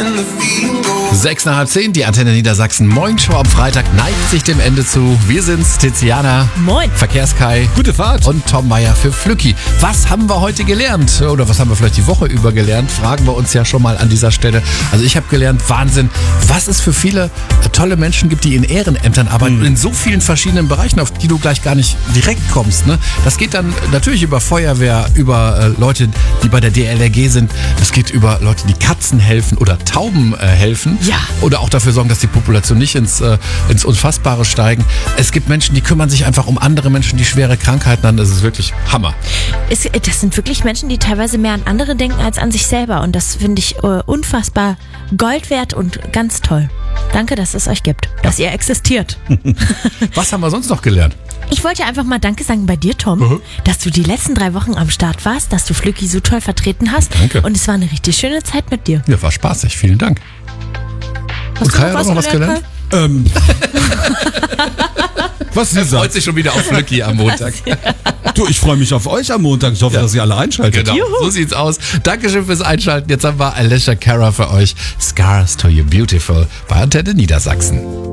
9:06, die Antenne Niedersachsen Morgenshow am Freitag neigt sich dem Ende zu. Wir sind's, Tiziana. Moin. Verkehrskai. Gute Fahrt. Und Tom Meyer für Flücki. Was haben wir heute gelernt? Oder was haben wir vielleicht die Woche über gelernt? Fragen wir uns ja schon mal an dieser Stelle. Also ich habe gelernt, Wahnsinn, was es für viele tolle Menschen gibt, die in Ehrenämtern arbeiten, in so vielen verschiedenen Bereichen, auf die du gleich gar nicht direkt kommst. Ne? Das geht dann natürlich über Feuerwehr, über Leute, die bei der DLRG sind. Das geht über Leute, die Katzen helfen oder Tauben helfen. Ja. Oder auch dafür sorgen, dass die Population nicht ins Unfassbare steigen. Es gibt Menschen, die kümmern sich einfach um andere Menschen, die schwere Krankheiten haben. Das ist wirklich Hammer. Das sind wirklich Menschen, die teilweise mehr an andere denken als an sich selber. Und das finde ich unfassbar Gold wert und ganz toll. Danke, dass es euch gibt, dass ihr existiert. Was haben wir sonst noch gelernt? Ich wollte ja einfach mal Danke sagen bei dir, Tom, dass du die letzten 3 Wochen am Start warst, dass du Flücki so toll vertreten hast. Danke. Und es war eine richtig schöne Zeit mit dir. Ja, war spaßig. Vielen Dank. Hast Und Kai hat auch noch was gelernt? Was sie Er freut sagt. sich schon wieder auf Flücki am Montag. Du, ich freue mich auf euch am Montag. Ich hoffe, dass ihr alle einschaltet. Genau, so sieht's aus. Dankeschön fürs Einschalten. Jetzt haben wir Alicia Cara für euch. Scars to You Beautiful bei Antenne Niedersachsen.